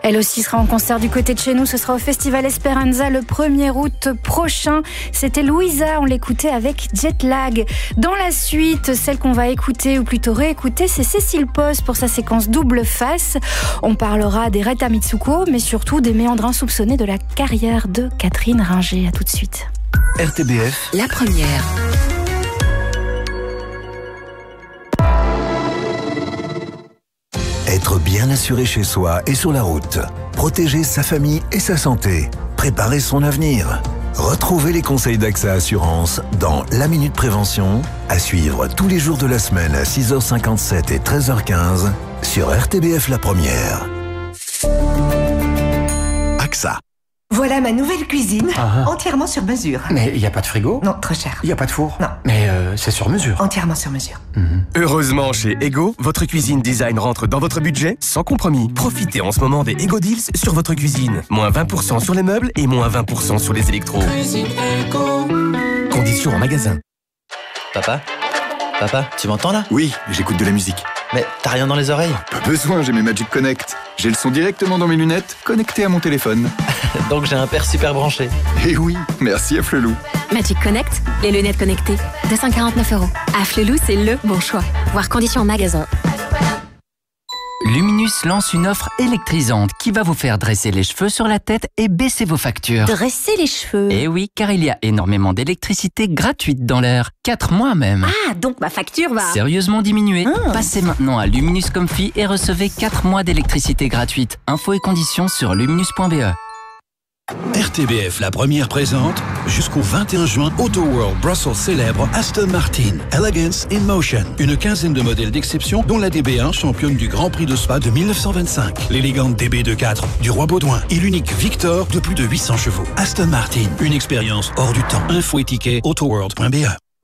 Elle aussi sera en concert du côté de chez nous. Ce sera au Festival Esperanza le 1er août prochain. C'était Louisa, on l'écoutait avec Jetlag. Dans la suite, celle qu'on va écouter, ou plutôt réécouter, c'est Cécile Post pour sa séquence double face. On parlera des Reta Mitsuko, mais surtout des méandres insoupçonnés de la carrière de Catherine Ringer. À tout de suite. RTBF, la première. Être bien assuré chez soi et sur la route. Protéger sa famille et sa santé. Préparer son avenir. Retrouvez les conseils d'AXA Assurance dans La Minute Prévention, à suivre tous les jours de la semaine à 6h57 et 13h15 sur RTBF La Première. AXA. Voilà ma nouvelle cuisine, entièrement sur mesure. Mais il n'y a pas de frigo? Non, trop cher. Il n'y a pas de four? Non. Mais c'est sur mesure. Entièrement sur mesure. Heureusement, chez Ego, votre cuisine design rentre dans votre budget sans compromis. Profitez en ce moment des Ego Deals sur votre cuisine. Moins 20% sur les meubles et moins 20% sur les électros. Conditions en magasin. Papa, tu m'entends là? Oui, j'écoute de la musique. Mais t'as rien dans les oreilles? Pas besoin, j'ai mes Magic Connect. J'ai le son directement dans mes lunettes, connecté à mon téléphone. Donc j'ai un père super branché. Et oui, merci à Flelou. Magic Connect, les lunettes connectées. 249 €. À Flelou, c'est le bon choix. Voir conditions en magasin. Luminus lance une offre électrisante qui va vous faire dresser les cheveux sur la tête et baisser vos factures. Dresser les cheveux? Eh oui, car il y a énormément d'électricité gratuite dans l'air. 4 mois même. Ah, donc ma facture va sérieusement diminuer. Passez maintenant à Luminus Comfy et recevez 4 mois d'électricité gratuite. Infos et conditions sur luminus.be. RTBF La Première présente jusqu'au 21 juin Auto World Brussels célèbre Aston Martin Elegance in Motion. Une quinzaine de modèles d'exception dont la DB1 championne du Grand Prix de Spa de 1925, l'élégante DB24 du Roi Baudouin et l'unique Victor de plus de 800 chevaux. Aston Martin, une expérience hors du temps. Info et tickets autoworld.be.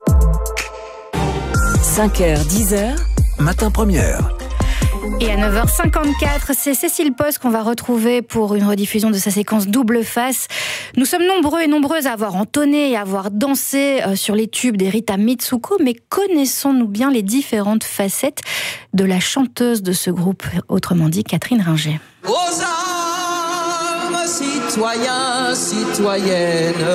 5h, 10h, Matin Première. Et à 9h54, c'est Cécile Post qu'on va retrouver pour une rediffusion de sa séquence double face. Nous sommes nombreux et nombreuses à avoir entonné et à avoir dansé sur les tubes des Reta Mitsuko, mais connaissons-nous bien les différentes facettes de la chanteuse de ce groupe, autrement dit Catherine Ringer? Aux armes, citoyens, citoyennes.